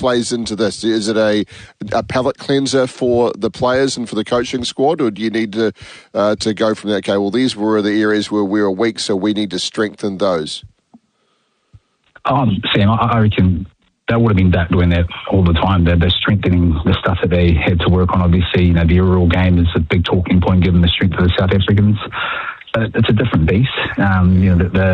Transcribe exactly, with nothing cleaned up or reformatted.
plays into this? Is it a, a palate cleanser for the players and for the coaching squad, or do you need to uh, to go from that? Okay, well, these were the areas where we were weak, so we need to strengthen those. Um, Sam, I, I reckon that would have been that doing that all the time. They're, they're strengthening the stuff that they had to work on. Obviously, you know, the aerial game is a big talking point given the strength of the South Africans. But it's a different beast. Um, you know, the, the